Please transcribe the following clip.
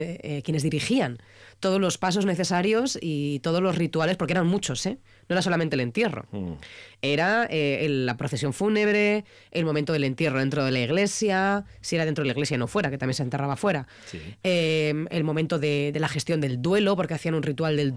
quienes dirigían todos los pasos necesarios y todos los rituales, porque eran muchos, no era solamente el entierro. Era la procesión fúnebre, el momento del entierro dentro de la iglesia, si era dentro de la iglesia no fuera, que también se enterraba fuera, el momento de la gestión del duelo, porque hacían un ritual del